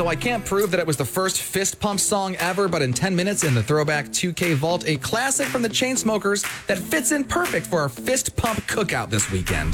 So I can't prove that it was the first fist pump song ever, but in 10 minutes in the Throwback 2K Vault, a classic from the Chainsmokers that fits in perfect for our fist pump cookout this weekend.